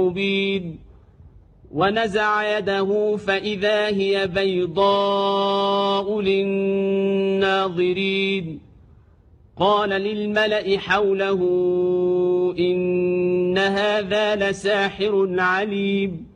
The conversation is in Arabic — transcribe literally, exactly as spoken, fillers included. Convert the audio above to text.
مبين ونزع يده فإذا هي بيضاء للناظرين قال للملأ حوله إن هذا لساحر عليم